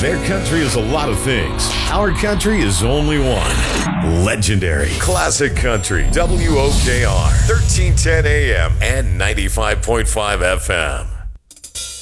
Their country is a lot of things. Our country is only one. Legendary. Classic Country. WOKR. 1310 AM and 95.5 FM.